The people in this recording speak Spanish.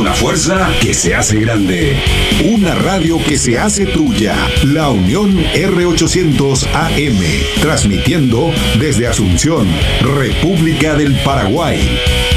una fuerza que se hace grande. Una radio que se hace tuya. La Unión R800 AM. Transmitiendo desde Asunción, República del Paraguay.